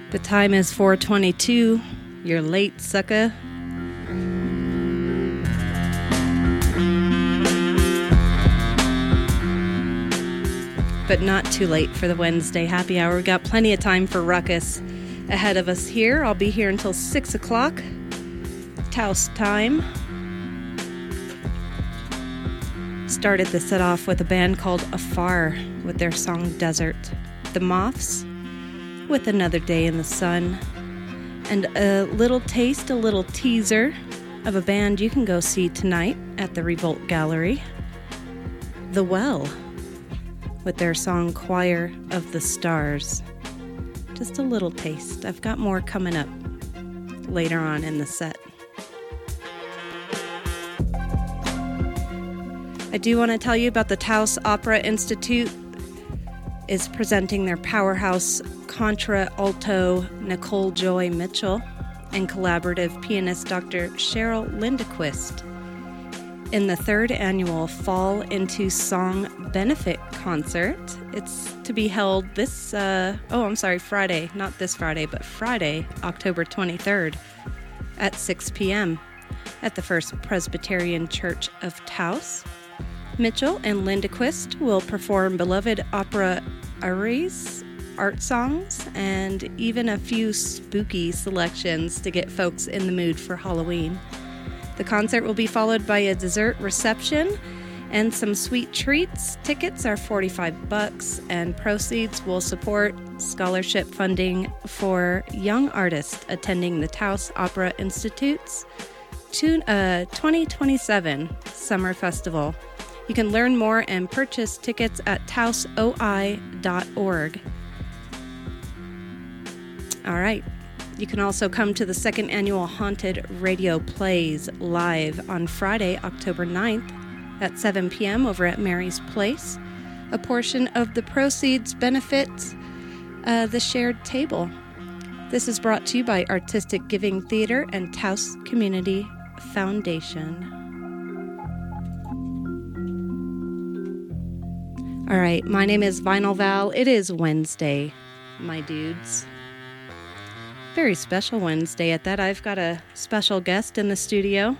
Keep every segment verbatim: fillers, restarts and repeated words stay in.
The time is four twenty-two. You're late, sucker. But not too late for the Wednesday happy hour. We've got plenty of time for ruckus ahead of us here. I'll be here until six o'clock. Taos time. Started the set off with a band called Afar with their song Desert. The Moths with Another Day in the Sun. And a little taste, a little teaser of a band you can go see tonight at the Revolt Gallery. The Well with their song Choir of the Stars. Just a little taste. I've got more coming up later on in the set. I do want to tell you about the Taos Opera Institute is presenting their powerhouse contra alto Nicole Joy Mitchell and collaborative pianist Doctor Cheryl Lindequist in the third annual Fall into Song benefit concert. It's to be held this, uh, oh, I'm sorry, Friday, not this Friday, but Friday, October twenty-third at six p.m. at the First Presbyterian Church of Taos. Mitchell and Lindequist will perform beloved opera arias, art songs, and even a few spooky selections to get folks in the mood for Halloween. The concert will be followed by a dessert reception and some sweet treats. Tickets are forty-five bucks, and proceeds will support scholarship funding for young artists attending the Taos Opera Institute's twenty twenty-seven Summer Festival. You can learn more and purchase tickets at taos o i dot org. All right. You can also come to the second annual Haunted Radio Plays live on Friday, October ninth at seven p.m. over at Mary's Place. A portion of the proceeds benefits uh, the shared table. This is brought to you by Artistic Giving Theater and Taos Community Foundation. All right, my name is Vinyl Val. It is Wednesday, my dudes. Very special Wednesday at that. I've got a special guest in the studio.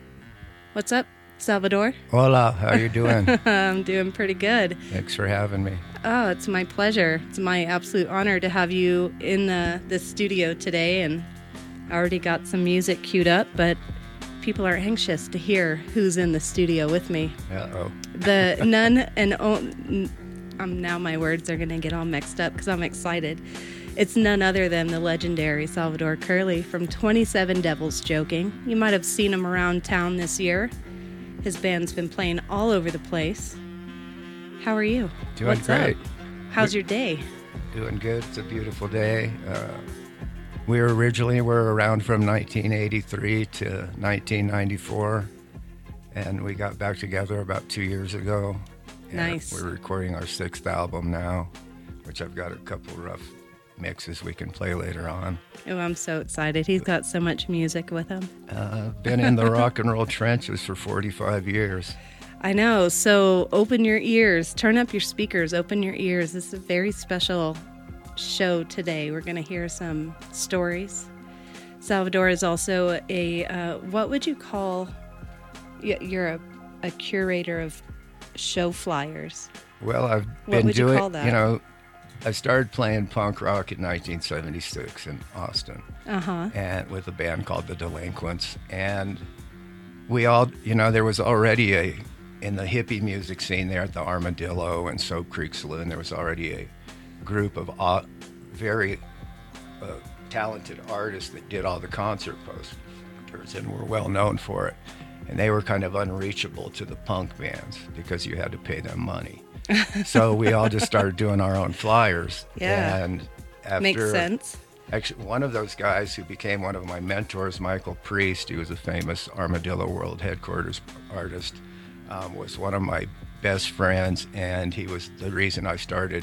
What's up, Salvador? Hola, how are you doing? I'm doing pretty good. Thanks for having me. Oh, it's my pleasure. It's my absolute honor to have you in the, the studio today. And I already got some music queued up, but people are anxious to hear who's in the studio with me. Uh-oh. The none and only, um, now my words are going to get all mixed up because I'm excited. It's none other than the legendary Salvador Curley from twenty-seven Devils Joking. You might have seen him around town this year. His band's been playing all over the place. How are you? Doing What's great. up? How's your day? Doing good. It's a beautiful day. Uh, we were originally were around from nineteen eighty-three to nineteen ninety-four, and we got back together about two years ago. And Nice. We're recording our sixth album now, which I've got a couple rough mixes we can play later on. Oh, I'm so excited. He's got so much music with him. Uh, been in the rock and roll trenches for forty-five years. I know. So open your ears, turn up your speakers, open your ears. This is a very special show today. We're going to hear some stories. Salvador is also a, uh, what would you call, you're a, a curator of show flyers. Well, I've What been would you doing, call that? you know, I started playing punk rock in nineteen seventy-six in Austin, Uh-huh. and with a band called the Delinquents. And we all, you know, there was already a, in the hippie music scene there at the Armadillo and Soap Creek Saloon, there was already a group of uh, very uh, talented artists that did all the concert posters and were well known for it. And they were kind of unreachable to the punk bands because you had to pay them money. So we all just started doing our own flyers. Yeah. And after, Makes sense. Actually, one of those guys who became one of my mentors, Michael Priest, he was a famous Armadillo World Headquarters artist, um, was one of my best friends, and he was the reason I started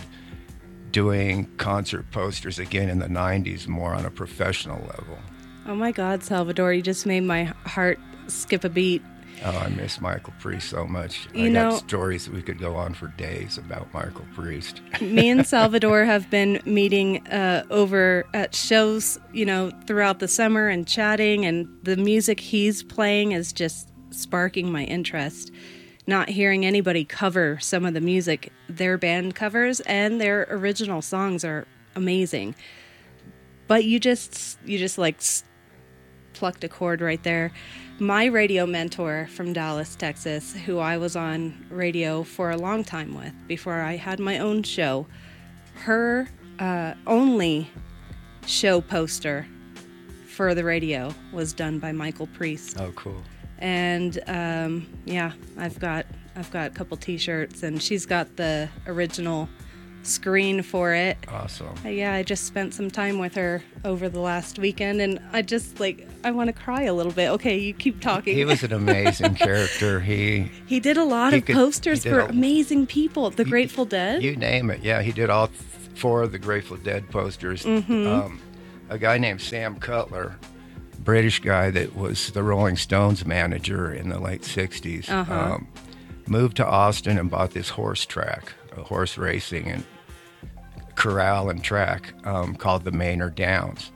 doing concert posters again in the nineties, more on a professional level. Oh my God, Salvador, you just made my heart skip a beat. Oh, I miss Michael Priest so much. You I know, got stories we could go on for days about Michael Priest. Me and Salvador have been meeting uh, over at shows, you know, throughout the summer and chatting, and the music he's playing is just sparking my interest. Not hearing anybody cover some of the music their band covers, and their original songs are amazing. But you just, you just like plucked a chord right there. My radio mentor from Dallas, Texas, who I was on radio for a long time with before I had my own show, her uh, only show poster for the radio was done by Michael Priest. Oh, cool. And um, yeah, I've got I've got a couple T-shirts, and she's got the original screen for it. Awesome. Uh, yeah, I just spent some time with her over the last weekend, and I just like I want to cry a little bit. Okay, you keep talking. He was an amazing character. He he did a lot he of could, posters for a, amazing people. The you, Grateful Dead. You name it. Yeah, he did all four of the Grateful Dead posters. Mm-hmm. Um, a guy named Sam Cutler, British guy that was the Rolling Stones manager in the late sixties, uh-huh. um, moved to Austin and bought this horse track, a horse racing and corral and track um, called the Maynard Downs.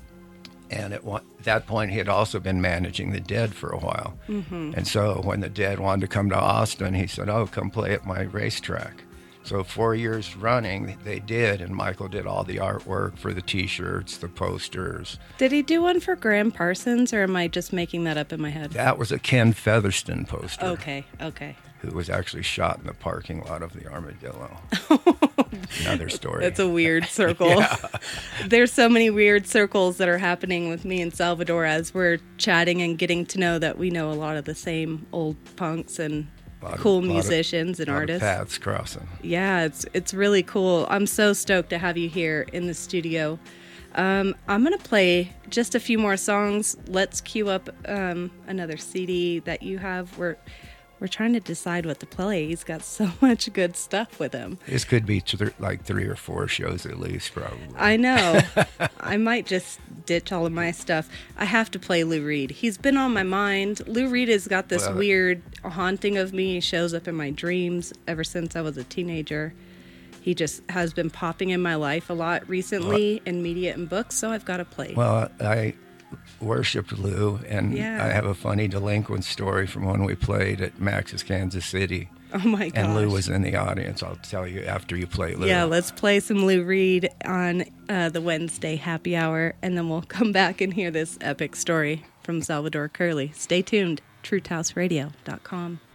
And at one, that point, he had also been managing the Dead for a while. Mm-hmm. And so when the Dead wanted to come to Austin, he said, oh, come play at my racetrack. So four years running, they did, and Michael did all the artwork for the T-shirts, the posters. Did he do one for Graham Parsons, or am I just making that up in my head? That was a Ken Featherston poster. Okay, okay. Who was actually shot in the parking lot of the Armadillo. Another story. That's a weird circle. Yeah. There's so many weird circles that are happening with me and Salvador as we're chatting and getting to know that we know a lot of the same old punks and cool of, musicians of, and artists. Paths crossing. Yeah, it's it's really cool. I'm so stoked to have you here in the studio. Um, I'm going to play just a few more songs. Let's cue up um, another C D that you have. We're, we're trying to decide what to play. He's got so much good stuff with him. This could be th- like three or four shows at least, probably. I know. I might just ditch all of my stuff. I have to play Lou Reed. He's been on my mind. Lou Reed has got this well, weird haunting of me. He shows up in my dreams ever since I was a teenager. He just has been popping in my life a lot recently well, in media and books, so I've got to play. Well, I worshipped Lou, and yeah. I have a funny delinquent story from when we played at Max's Kansas City. Oh, my gosh. And Lou was in the audience. I'll tell you after you play Lou. Yeah, let's play some Lou Reed on uh, the Wednesday happy hour, and then we'll come back and hear this epic story from Salvador Curley. Stay tuned, truth house radio dot com.